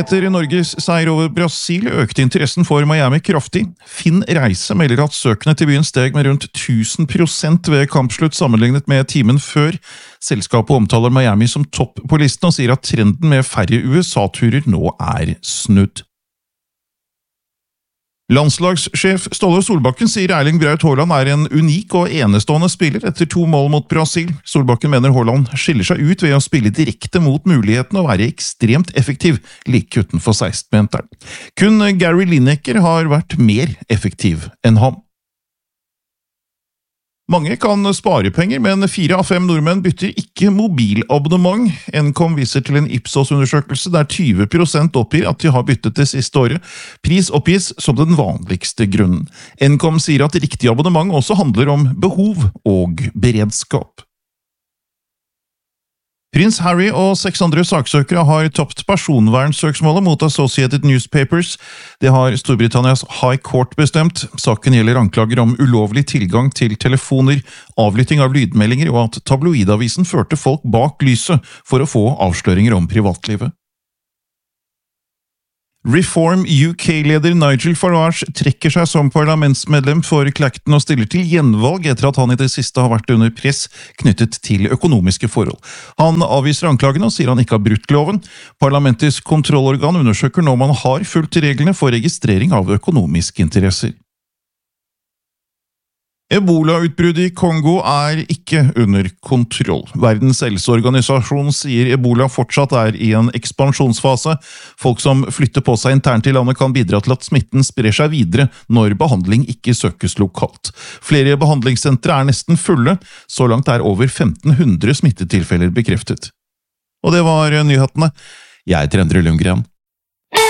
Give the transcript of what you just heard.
Etter Norges seier over Brasil økte interessen for Miami kraftig. Finn Reise melder at søkene til byen steg med rundt 1000% ved kampslutt sammenlignet med timen før. Selskapet omtaler Miami som topp på listen og sier at trenden med færre USA-turer nå er snudd. Landslagssjef Ståle Solbakken sier Erling Braut Haaland er en unik og enestående spiller etter 2 mål mot Brasil. Solbakken mener Haaland skiller seg ut ved å spille direkte mot muligheten og være ekstremt effektiv like utenfor 16-meteren. Kun Gary Lineker har vært mer effektiv enn ham. Mange kan spare penger, men 4 av 5 nordmenn bytter ikke mobilabonnement. Nkom viser til en Ipsos-undersøkelse der 20% oppgir at de har byttet det siste året. Pris oppgis som den vanligste grunnen. Nkom sier at riktig abonnement også handler om behov og beredskap. Prins Harry og 6 andre saksøkere har tapt personvernsøksmålet mot Associated Newspapers. Det har Storbritannias High Court bestemt. Saken gjelder anklager om ulovlig tilgang til telefoner, avlytting av lydmeldinger og at tabloidavisen førte folk bak lyset for å få avsløringer om privatlivet. Reform UK-leder Nigel Farage trekker seg som parlamentsmedlem for Clacton og stiller til gjenvalg etter at han i det siste har vært under press knyttet til økonomiske forhold. Han avviser anklagene og sier han ikke har brutt loven. Parlamentets kontrollorgan undersøker nå om han har fulgt reglene for registrering av økonomiske interesser. Ebola-utbruddet i Kongo er ikke under kontroll. Verdens helseorganisasjon sier Ebola fortsatt er i en ekspansjonsfase. Folk som flytter på seg internt i landet kan bidra til at smitten sprer seg videre når behandling ikke søkes lokalt. Flere behandlingssentre er nesten fulle, så langt er over 1500 smittetilfeller bekreftet. Og det var nyhetene. Jeg heter Endre Lundgren.